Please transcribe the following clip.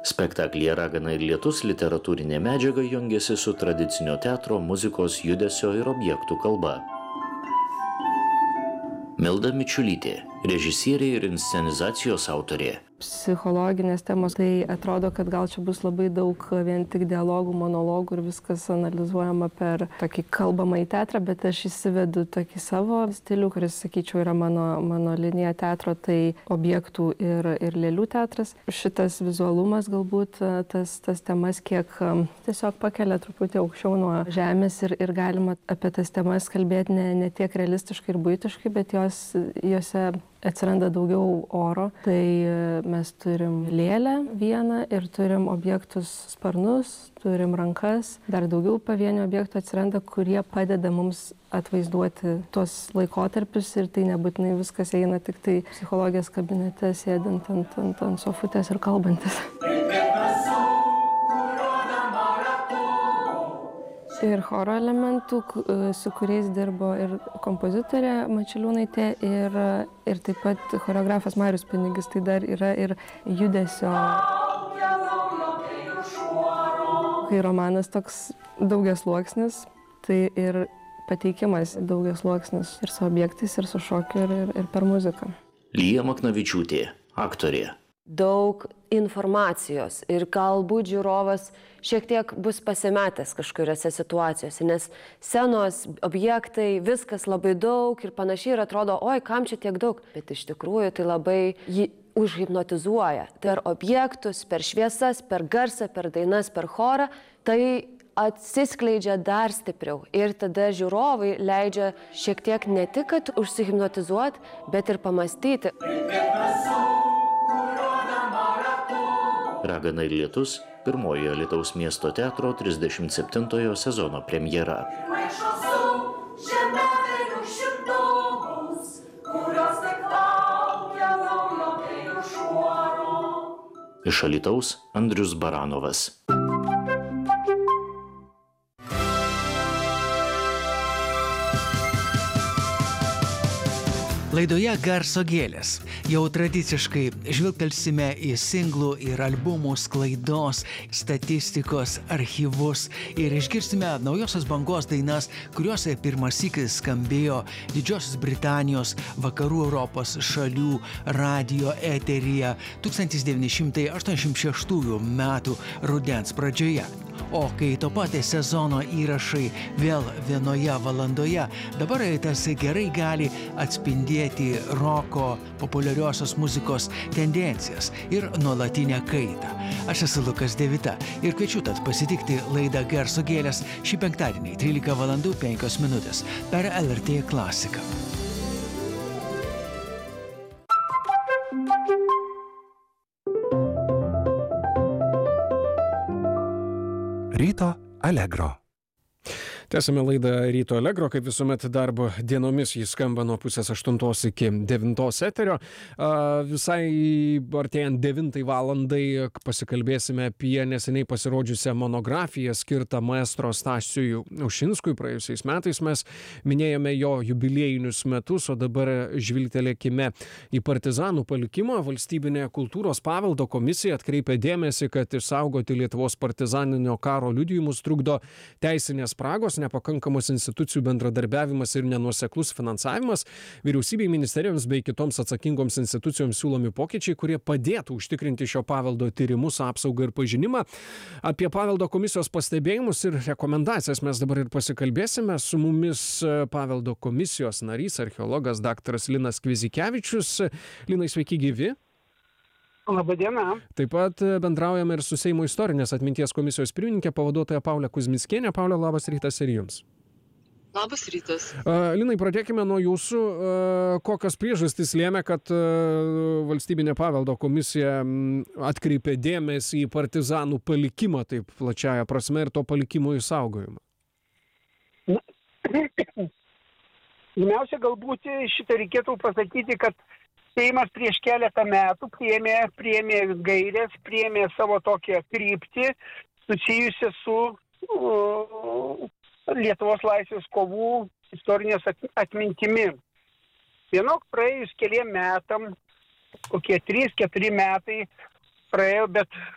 Spektaklyje Ragana ir lietus literatūrinė medžiaga jungiasi su tradicinio teatro, muzikos, judesio ir objektų kalba. Milda Mičiulytė, režisierė ir inscenizacijos autorė. Psichologinės temos, tai atrodo, kad gal čia bus labai daug vien tik dialogų, monologų ir viskas analizuojama per tokį kalbamą į teatrą, bet aš įsivedu tokį savo stilių, kuris, sakyčiau, yra mano linija teatro, tai objektų ir lėlių teatras. Šitas vizualumas galbūt tas temas kiek tiesiog pakelia truputį aukščiau nuo žemės ir galima apie tas temas kalbėti ne tiek realistiškai ir buitiškai, bet jose atsiranda daugiau oro. Tai mes turim lėlę vieną ir turim objektus sparnus, turim rankas, dar daugiau pavienių objektų atsiranda, kurie padeda mums atvaizduoti tuos laikotarpius ir tai nebūtinai viskas eina tik tai psichologijos kabinete sėdint ant sofutės ir kalbantis. Ir choro elementų, su kuriais dirbo ir kompozitorė Mačiuliūnaitė ir taip pat choreografas Marius Pinigis, tai dar yra ir judesio. Kai romanas toks daugiasluoksnis, tai ir pateikimas daugiasluoksnis ir su objektais, ir su šokiu, ir per muziką. Lija Maknavičiūtė, aktorė. Daug informacijos ir galbūt žiūrovas šiek tiek bus pasimetęs kažkuriuose situacijose, nes scenos, objektai, viskas labai daug ir panašiai ir atrodo, oi, kam čia tiek daug, bet iš tikrųjų tai labai jį užhipnotizuoja. Per objektus, per šviesas, per garsą, per dainas, per chorą, tai atsiskleidžia dar stipriau ir tada žiūrovai leidžia šiek tiek ne tik, kad užsihipnotizuoti, bet ir pamastyti. Ragana ir lietus – pirmojo Alytaus miesto teatro 37-ojo sezono premjera. Iš Alytaus Andrius Baranovas. Laidoje Garso gėlės. Jau tradiciškai žvilgtelsime į singlų ir albumų sklaidos, statistikos, archyvus ir išgirsime naujosios bangos dainas, kurios pirmąsyk skambėjo Didžiosios Britanijos, Vakarų Europos šalių radijo eteryje 1986 metų rudens pradžioje. O kai to patys sezono įrašai vėl vienoje valandoje, dabar tas gerai gali atspindėti roko, populiariosios muzikos tendencijas ir nuolatinę kaitą. Aš esu Lukas Devita ir kviečiu tad pasitikti laidą Garso gėlės šį penktadienį 13:05 per LRT klasiką. Ryto Allegro. Tęsime laidą Ryto Allegro, kaip visuomet darbo dienomis jis skamba nuo 7:30 iki 9 eterio. Visai artėjant 9 valandai pasikalbėsime apie neseniai pasirodžiusią monografiją skirtą maestro Stasiui Ušinskui. Praėjusiais metais mes minėjome jo jubiliejinius metus, o dabar žvilgtelėkime į partizanų palikimą. Valstybinė kultūros paveldo komisija atkreipė dėmesį, kad išsaugoti Lietuvos partizaninio karo liudijimus trukdo teisinės spragos, nepakankamas institucijų bendradarbiavimas ir nenuoseklus finansavimas. Vyriausybei, ministerijoms bei kitoms atsakingoms institucijoms siūlomi pokyčiai, kurie padėtų užtikrinti šio paveldo tyrimus, apsaugą ir pažinimą. Apie paveldo komisijos pastebėjimus ir rekomendacijas mes dabar ir pasikalbėsime. Su mumis paveldo komisijos narys, archeologas daktaras Linas Kvizikevičius. Linai, sveiki gyvi. Labadiena. Taip pat bendraujame ir su Seimo istorinės atminties komisijos pirmininkė, pavaduotoja Paulė Kuzmickienė. Paulė, labas rytas ir jums. Labas rytas. Linai, pradėkime nuo jūsų. Kokios priežastys lėmė, kad valstybinė paveldo komisija atkreipė dėmesį į partizanų palikimą taip plačiaja prasme ir to palikimo išsaugojimą? Pirmiausia, galbūt šitą reikėtų pasakyti, kad Seimas prieš keletą metų priėmė gairės, priėmė savo tokią kryptį susijusią su Lietuvos laisvės kovų istorinės atmintimi. Vienok praėjus keliem metam, kokie 3-4 metai praėjo, bet